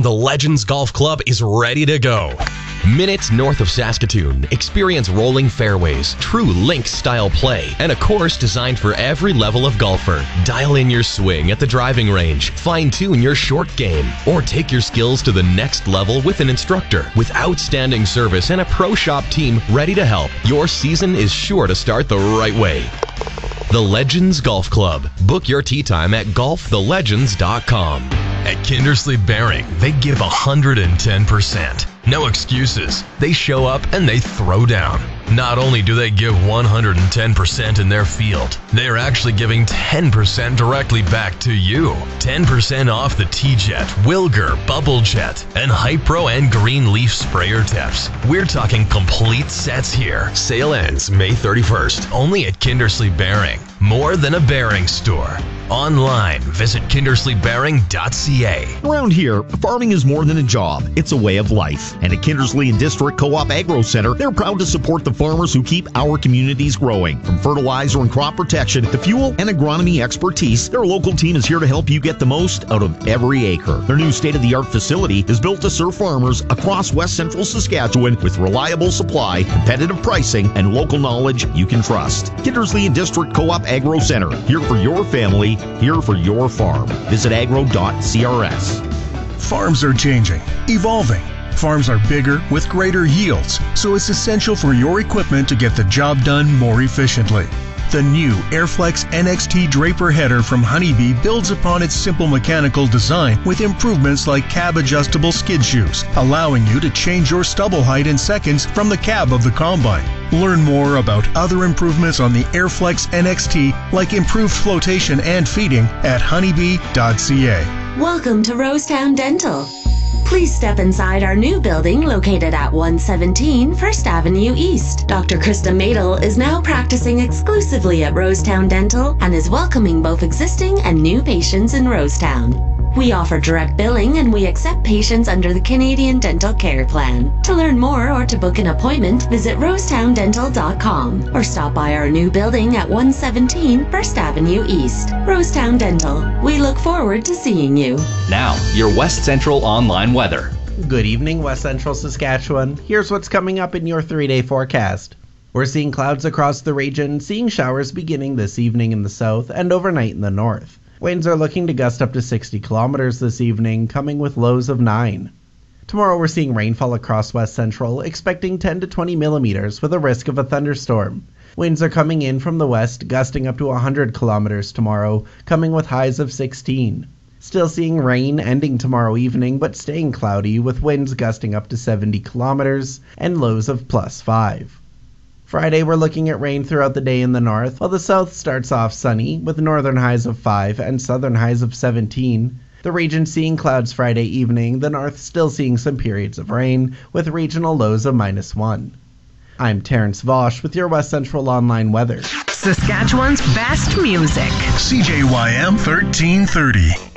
the Legends Golf Club is ready to go. Minutes north of Saskatoon, experience rolling fairways, true links-style play, and a course designed for every level of golfer. Dial in your swing at the driving range, fine-tune your short game, or take your skills to the next level with an instructor. With outstanding service and a pro shop team ready to help, your season is sure to start the right way. The Legends Golf Club. Book your tee time at golfthelegends.com. At Kindersley Bearing, they give 110%. No excuses. They show up and they throw down. Not only do they give 110% in their field, they are actually giving 10% directly back to you. 10% off the T-Jet, Wilger, Bubble Jet, and Hypro and Green Leaf sprayer tips. We're talking complete sets here. Sale ends May 31st, only at Kindersley Bearing. More than a bearing store. Online, visit kindersleybearing.ca. Around here, farming is more than a job. It's a way of life. And at Kindersley and District Co-op Agro Center, they're proud to support the farmers who keep our communities growing. From fertilizer and crop protection to fuel and agronomy expertise, their local team is here to help you get the most out of every acre. Their new state-of-the-art facility is built to serve farmers across West Central Saskatchewan with reliable supply, competitive pricing, and local knowledge you can trust. Kindersley and District Co-op Agro Center, here for your family, here for your farm. Visit agro.crs. Farms are changing, evolving. Farms are bigger with greater yields, so it's essential for your equipment to get the job done more efficiently. The new Airflex NXT Draper header from Honeybee builds upon its simple mechanical design with improvements like cab-adjustable skid shoes, allowing you to change your stubble height in seconds from the cab of the combine. Learn more about other improvements on the Airflex NXT, like improved flotation and feeding, at honeybee.ca. Welcome to Rosetown Dental. Please step inside our new building located at 117 First Avenue East. Dr. Krista Madel is now practicing exclusively at Rosetown Dental and is welcoming both existing and new patients in Rosetown. We offer direct billing and we accept patients under the Canadian Dental Care Plan. To learn more or to book an appointment, visit rosetowndental.com or stop by our new building at 117 First Avenue East. Rosetown Dental. We look forward to seeing you. Now, your West Central online weather. Good evening, West Central Saskatchewan. Here's what's coming up in your 3-day forecast. We're seeing clouds across the region, seeing showers beginning this evening in the south and overnight in the north. Winds are looking to gust up to 60 kilometers this evening, coming with lows of 9. Tomorrow we're seeing rainfall across West Central, expecting 10 to 20 millimeters with a risk of a thunderstorm. Winds are coming in from the west, gusting up to 100 kilometers tomorrow, coming with highs of 16. Still seeing rain ending tomorrow evening, but staying cloudy with winds gusting up to 70 kilometers and lows of plus 5. Friday, we're looking at rain throughout the day in the north, while the south starts off sunny, with northern highs of 5 and southern highs of 17. The region seeing clouds Friday evening, the north still seeing some periods of rain, with regional lows of -1. I'm Terrence Vosch with your West Central Online weather. Saskatchewan's best music. CJYM 1330.